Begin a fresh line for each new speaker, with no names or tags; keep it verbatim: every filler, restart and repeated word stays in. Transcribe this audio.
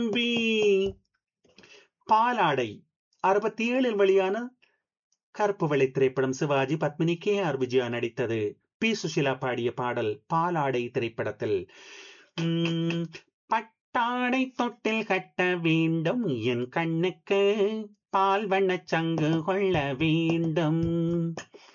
We பாலாடை அறுபத்தி ஏழில் வெளியான கருப்பு வெள்ளை திரைப்படம். சிவாஜி, பத்மினி, கே ஆர் விஜயா நடித்தது. பி சுஷிலா பாடிய பாடல் பாலாடை திரைப்படத்தில். உம், பட்டாடை தொட்டில் கட்ட வேண்டும் என் கண்ணுக்கு, பால் வண்ணச் சங்கு கொள்ள வேண்டும்.